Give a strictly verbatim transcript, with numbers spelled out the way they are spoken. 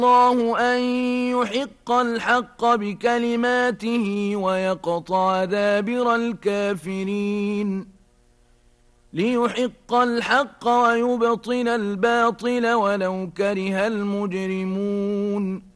الله أن يحق الحق بكلماته ويقطع دابر الكافرين ليحق الحق ويبطل الباطل ولو كره المجرمون